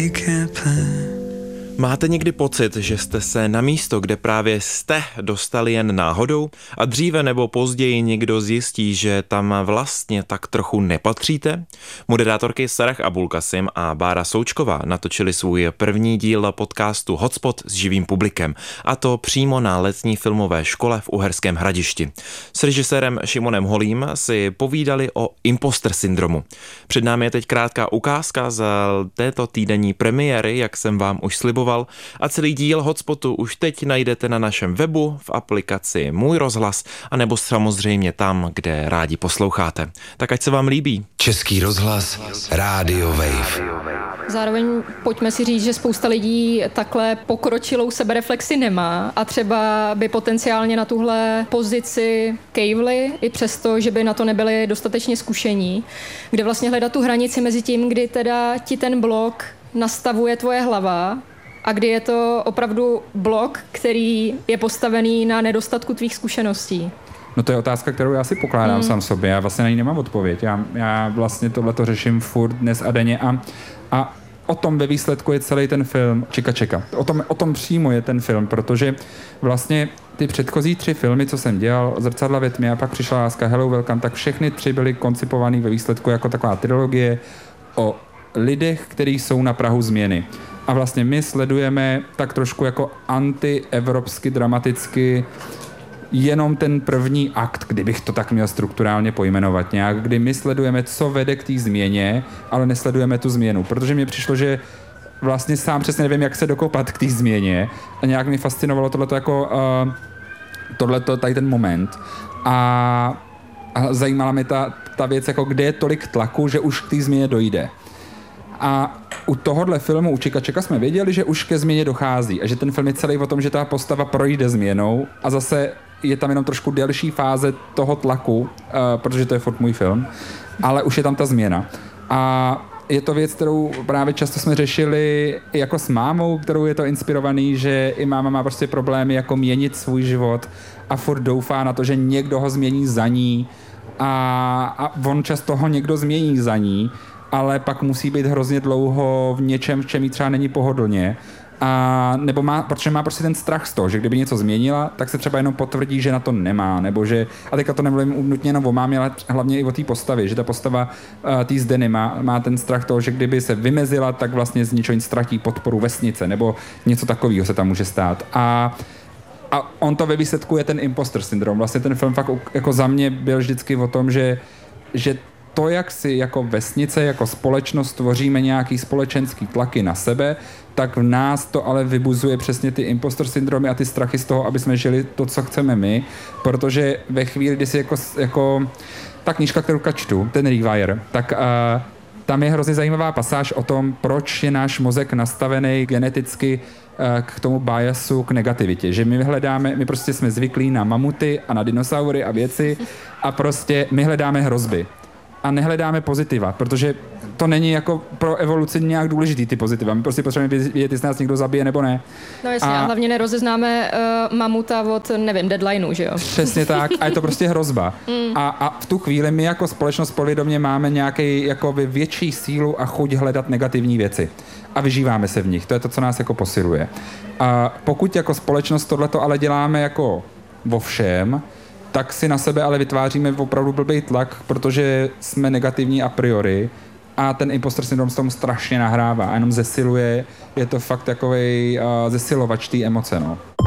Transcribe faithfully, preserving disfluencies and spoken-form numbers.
Máte někdy pocit, že jste se na místo, kde právě jste, dostali jen náhodou a dříve nebo později někdo zjistí, že tam vlastně tak trochu nepatříte? Moderátorky Sarah Abulkasim a Bára Součková natočili svůj první díl podcastu Hotspot s živým publikem, a to přímo na letní filmové škole v Uherském Hradišti. S režisérem Šimonem Holým si povídali o imposter syndromu. Před námi je teď krátká ukázka z této týdenní premiéry, jak jsem vám už sliboval, a celý díl Hotspotu už teď najdete na našem webu, v aplikaci Můj rozhlas, anebo samozřejmě tam, kde rádi posloucháte. Tak ať se vám líbí. Český rozhlas, Radio Wave. Zároveň pojďme si říct, že spousta lidí takhle pokročilou sebereflexi nemá a třeba by potenciálně na tuhle pozici kejvli, i přesto, že by na to nebyli dostatečně zkušení, kde vlastně hledat tu hranici mezi tím, kdy teda ti ten blok nastavuje tvoje hlava a kdy je to opravdu blok, který je postavený na nedostatku tvých zkušeností. No to je otázka, kterou já si pokládám mm. sám sobě. Já vlastně na ní nemám odpověď. Já, já vlastně tohleto řeším furt dnes a denně a, a o tom ve výsledku je celý ten film Čeka čeka. O tom, o tom přímo je ten film, protože vlastně ty předchozí tři filmy, co jsem dělal, Zrcadla ve tmě a pak Přišla láska, Hello Welcome, tak všechny tři byly koncipovaný ve výsledku jako taková trilogie o lidech, kteří jsou na prahu změny. A vlastně my sledujeme tak trošku jako antievropsky, dramaticky jenom ten první akt, kdybych to tak měl strukturálně pojmenovat nějak, kdy my sledujeme, co vede k té změně, ale nesledujeme tu změnu, protože mně přišlo, že vlastně sám přesně nevím, jak se dokopat k té změně a nějak mi fascinovalo tohleto jako uh, tohleto, tady ten moment a, a zajímala mě ta, ta věc, jako kde je tolik tlaku, že už k té změně dojde. A u tohohle filmu, u Čeka čeka, jsme věděli, že už ke změně dochází a že ten film je celý o tom, že ta postava projde změnou a zase je tam jenom trošku delší fáze toho tlaku, uh, protože to je furt můj film, ale už je tam ta změna. A je to věc, kterou právě často jsme řešili jako s mámou, kterou je to inspirovaný, že i máma má prostě problémy jako měnit svůj život a furt doufá na to, že někdo ho změní za ní a, a on často ho někdo změní za ní, ale pak musí být hrozně dlouho v něčem, v čem jí třeba není pohodlně. A nebo má, protože má prostě ten strach z toho, že kdyby něco změnila, tak se třeba jenom potvrdí, že na to nemá, nebo že, a teďka to nemluvím nutně jenom o mámě, ale hlavně i o té postavě, že ta postava uh, té Zdeny má, má ten strach toho, že kdyby se vymezila, tak vlastně z ničeho nic ztratí podporu vesnice, nebo něco takového se tam může stát. A A on to ve výsledku je ten imposter syndrom. Vlastně ten film fakt jako za mě byl vždycky o tom, že, že to, jak si jako vesnice, jako společnost tvoříme nějaký společenský tlaky na sebe, tak v nás to ale vybuzuje přesně ty imposter syndromy a ty strachy z toho, aby jsme žili to, co chceme my, protože ve chvíli, kdy si jako, jako ta knížka, kterou čtu, ten Rewire, tak uh, tam je hrozně zajímavá pasáž o tom, proč je náš mozek nastavený geneticky uh, k tomu biasu, k negativitě. Že my hledáme, my prostě jsme zvyklí na mamuty a na dinosaury a věci a prostě my hledáme hrozby. A nehledáme pozitiva, protože to není jako pro evoluci nějak důležitý ty pozitiva. My prostě potřebujeme vědět, jestli nás někdo zabije nebo ne. No jasně, a, a hlavně nerozeznáme uh, mamuta od, nevím, deadlineu, že jo? Přesně tak, a je to prostě hrozba. Mm. A, a v tu chvíli my jako společnost povědomě máme nějaký jakoby větší sílu a chuť hledat negativní věci. A vyžíváme se v nich, to je to, co nás jako posiluje. A pokud jako společnost tohleto ale děláme jako vo všem, tak si na sebe ale vytváříme opravdu blbý tlak, protože jsme negativní a priori a ten imposter syndrom s tomu strašně nahrává a jenom zesiluje, je to fakt takovej uh, zesilovač té emoce, no.